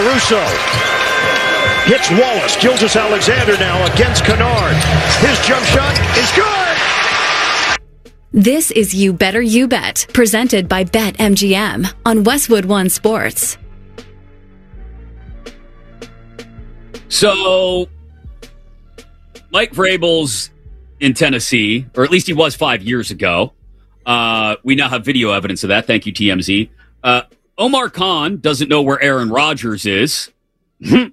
Caruso hits Wallace. Gilgeous-Alexander now against Kennard. His jump shot is good. This is You Better You Bet, presented by BetMGM on Westwood One Sports. So, Mike Vrabel's in Tennessee, or at least he was 5 years ago. We now have video evidence of that. Thank you, TMZ. Omar Khan doesn't know where Aaron Rodgers is. What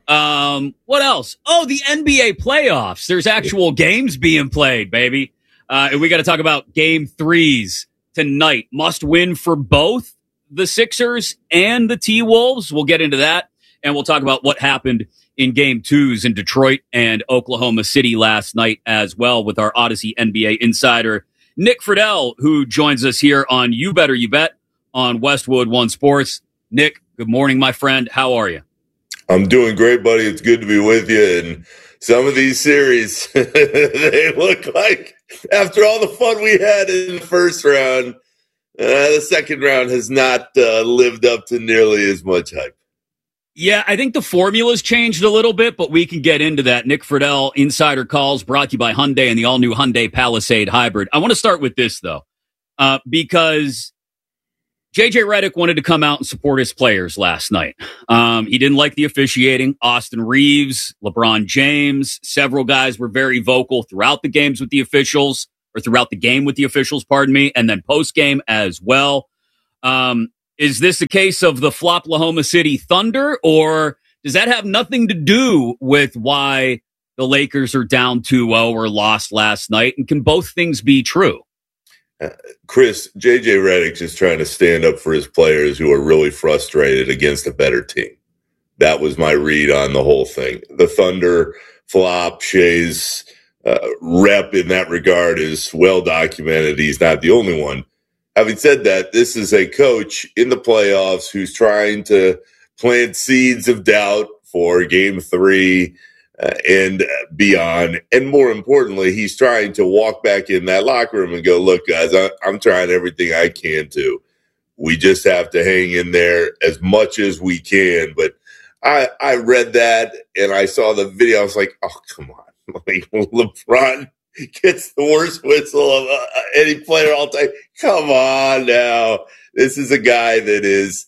else? Oh, the NBA playoffs. There's actual games being played, baby. And we got to talk about game threes tonight. Must win for both the Sixers and the T-Wolves. We'll get into that. And we'll talk about what happened in game twos in Detroit and Oklahoma City last night as well with our Odyssey NBA insider, Nick Friedel, who joins us here on You Better You Bet on Westwood One Sports. Nick, good morning, my friend. How are you? I'm doing great, buddy. It's good to be with you. And some of these series, they look like, after all the fun we had in the first round, the second round has not lived up to nearly as much hype. Yeah, I think the formula's changed a little bit, but we can get into that. Nick Friedel, Insider Calls, brought to you by Hyundai and the all-new Hyundai Palisade Hybrid. I want to start with this, though, because J.J. Redick wanted to come out and support his players last night. He didn't like the officiating. Austin Reeves, LeBron James, several guys were very vocal throughout the games with the officials, or throughout the game with the officials, pardon me, and then post-game as well. Is this a case of the Floplahoma City Thunder, or does that have nothing to do with why the Lakers are down 2-0 or lost last night? And can both things be true? Chris, J.J. Redick just trying to stand up for his players who are really frustrated against a better team. That was my read on the whole thing. The Thunder flop, Shea's rep in that regard is well documented. He's not the only one. Having said that, this is a coach in the playoffs who's trying to plant seeds of doubt for game three and beyond. And more importantly, he's trying to walk back in that locker room and go, look, guys, I'm trying everything I can to. We just have to hang in there as much as we can. But I read that and I saw the video. I was like, oh, come on. Like, LeBron gets the worst whistle of any player all time. Come on now. This is a guy that is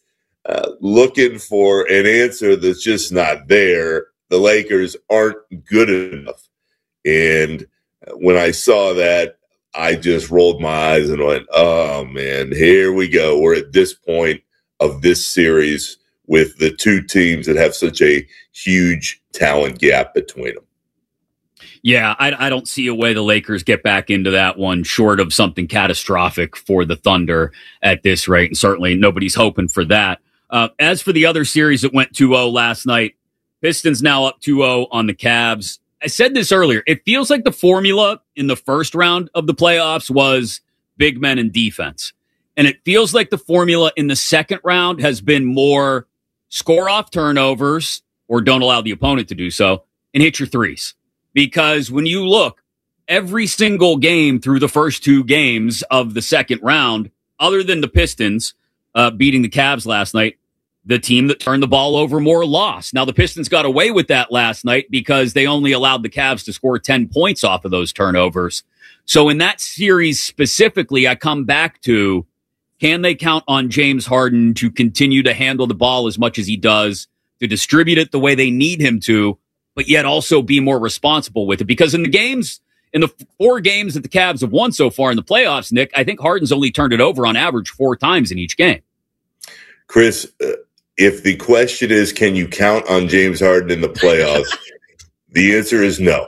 looking for an answer that's just not there. The Lakers aren't good enough. And when I saw that, I just rolled my eyes and went, oh, man, here we go. We're at this point of this series with the two teams that have such a huge talent gap between them. Yeah, I don't see a way the Lakers get back into that one short of something catastrophic for the Thunder at this rate. And certainly nobody's hoping for that. As for the other series that went 2-0 last night, Pistons now up 2-0 on the Cavs. I said this earlier. It feels like the formula in the first round of the playoffs was big men and defense. And it feels like the formula in the second round has been more score off turnovers or don't allow the opponent to do so and hit your threes. Because when you look, every single game through the first two games of the second round, other than the Pistons beating the Cavs last night, the team that turned the ball over more lost. Now, the Pistons got away with that last night because they only allowed the Cavs to score 10 points off of those turnovers. So in that series specifically, I come back to, can they count on James Harden to continue to handle the ball as much as he does, to distribute it the way they need him to, but yet also be more responsible with it? Because in the 4 games that the Cavs have won so far in the playoffs, Nick, I think Harden's only turned it over on average 4 times in each game. Chris, if the question is, can you count on James Harden in the playoffs? The answer is no.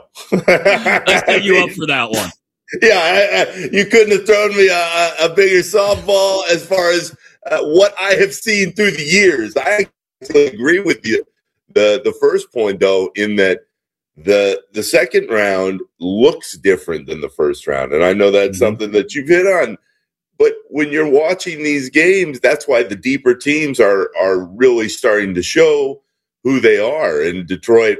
Let's set you up for that one. Yeah, you couldn't have thrown me a bigger softball as far as what I have seen through the years. I agree with you. The first point, though, in that the second round looks different than the first round. And I know that's something that you've hit on. But when you're watching these games, that's why the deeper teams are really starting to show who they are. And Detroit,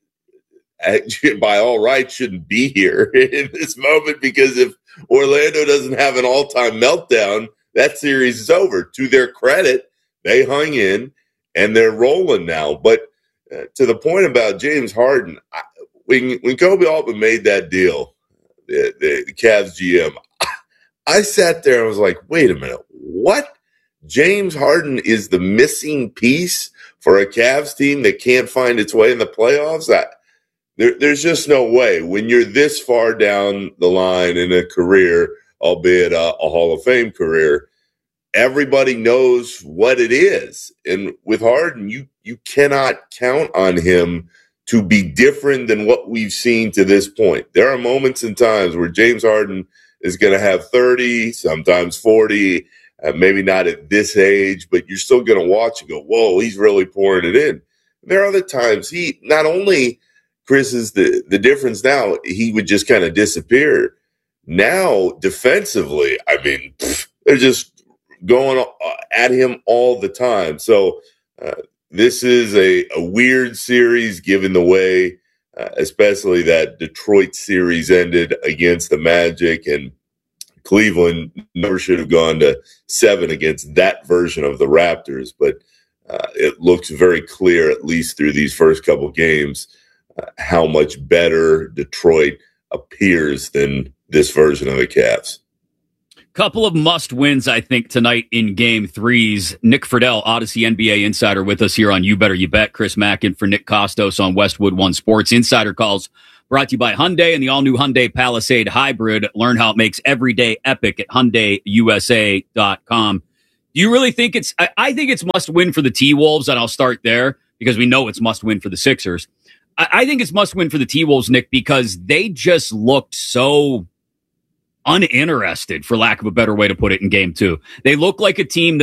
by all rights, shouldn't be here in this moment, because if Orlando doesn't have an all-time meltdown, that series is over. To their credit, they hung in, and they're rolling now. But to the point about James Harden, when Kobe Altman made that deal, the Cavs GM, I sat there and was like, wait a minute, what? James Harden is the missing piece for a Cavs team that can't find its way in the playoffs? There's just no way. When you're this far down the line in a career, albeit a Hall of Fame career, everybody knows what it is. And with Harden, you cannot count on him to be different than what we've seen to this point. There are moments and times where James Harden is going to have 30, sometimes 40, maybe not at this age, but you're still going to watch and go, whoa, he's really pouring it in. There are other times he not only, Chris, is the difference now, he would just kind of disappear. Now, defensively, I mean, they're just going at him all the time. So this is a weird series given the way, especially that Detroit series ended against the Magic, and Cleveland never should have gone to 7 against that version of the Raptors. But it looks very clear, at least through these first couple games, how much better Detroit appears than this version of the Cavs. Couple of must wins, I think, tonight in game 3s. Nick Friedel, Odyssey NBA insider, with us here on You Better You Bet. Chris Mackin for Nick Costos on Westwood One Sports. Insider Calls brought to you by Hyundai and the all-new Hyundai Palisade Hybrid. Learn how it makes every day epic at HyundaiUSA.com. Do you really think it's... I think it's must win for the T-Wolves, and I'll start there because we know it's must win for the Sixers. I think it's must win for the T-Wolves, Nick, because they just looked so uninterested, for lack of a better way to put it, in game 2. They look like a team